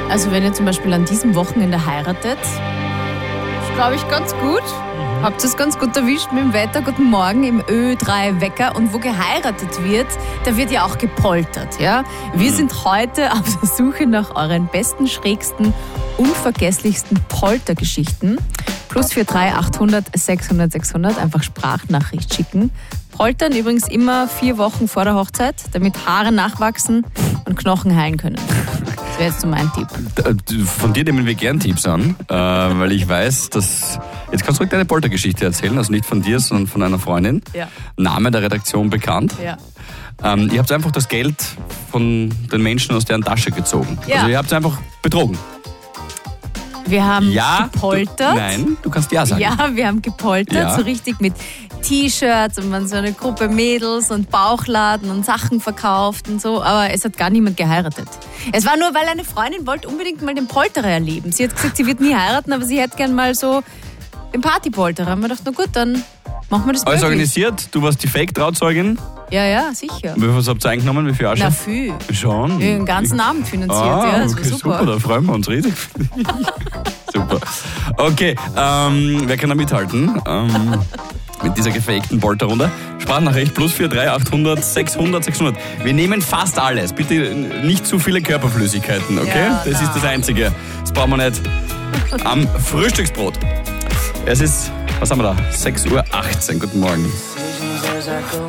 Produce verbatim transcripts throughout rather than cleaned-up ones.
Also wenn ihr zum Beispiel an diesem Wochenende heiratet, ist glaube ich ganz gut. Mhm. Habt ihr es ganz gut erwischt mit dem Wetter. Guten Morgen im Ö drei Wecker. Und wo geheiratet wird, da wird ja auch gepoltert. Ja? Wir mhm. sind heute auf der Suche nach euren besten, schrägsten, unvergesslichsten Poltergeschichten. Plus vier drei achthundert sechshundert sechshundert, einfach Sprachnachricht schicken. Poltern übrigens immer vier Wochen vor der Hochzeit, damit Haare nachwachsen und Knochen heilen können. Das wäre jetzt so mein Tipp. Von dir nehmen wir gern Tipps an, äh, weil ich weiß, dass... Jetzt kannst du ruhig deine Poltergeschichte erzählen, also nicht von dir, sondern von einer Freundin. Ja. Name der Redaktion bekannt. Ja. Ähm, ihr habt einfach das Geld von den Menschen aus deren Tasche gezogen. Ja. Also ihr habt einfach betrogen. Wir haben ja, gepoltert. Du, nein, du kannst ja sagen. Ja, wir haben gepoltert, ja. so richtig mit T-Shirts und man so eine Gruppe Mädels und Bauchladen und Sachen verkauft und so, aber es hat gar niemand geheiratet. Es war nur, weil eine Freundin wollte unbedingt mal den Polterer erleben. Sie hat gesagt, sie wird nie heiraten, aber sie hätte gern mal so den Partypolterer. Haben wir gedacht, na gut, dann machen wir das Alles möglich. organisiert, du warst die Fake-Trauzeugin. Ja, ja, sicher. Wie viel habt ihr eingenommen? Wie viel Asche? Na, viel. Schon? Ja, den ganzen Abend finanziert, ah, ja, das okay, war super. super, da freuen wir uns riesig. Super. Okay, ähm, wer kann da mithalten? Ähm, mit dieser gefakten Polterrunde. Sprachnachricht plus vier drei achthundert sechshundert sechshundert. Wir nehmen fast alles. Bitte nicht zu viele Körperflüssigkeiten, okay? Ja, das na. ist das Einzige. Das brauchen wir nicht am Frühstücksbrot. Es ist, was haben wir da? sechs Uhr achtzehn. Guten Morgen.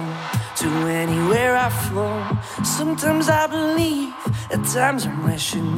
To anywhere I flow. Sometimes I believe, at times I'm wishing.